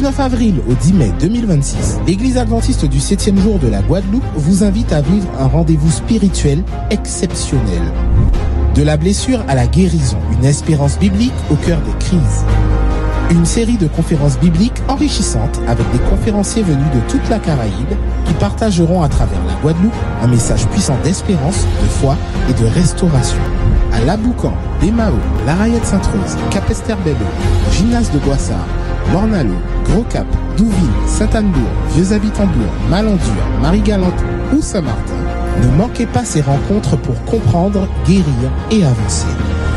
19 avril au 10 mai 2026, l'Église adventiste du 7e jour de la Guadeloupe vous invite à vivre un rendez-vous spirituel exceptionnel. De la blessure à la guérison, une espérance biblique au cœur des crises. Une série de conférences bibliques enrichissantes avec des conférenciers venus de toute la Caraïbe qui partageront à travers la Guadeloupe un message puissant d'espérance, de foi et de restauration. À Laboucan, Bémao, La Rayette Sainte-Rose, Cap-Esther-Bello, Gymnase de Boissard, Mornalo, Gros-Cap, Douville, Sainte-Anne-Bourg, Vieux-Habitant-Bourg, Malandure, Marie-Galante ou Saint-Martin. Ne manquez pas ces rencontres pour comprendre, guérir et avancer.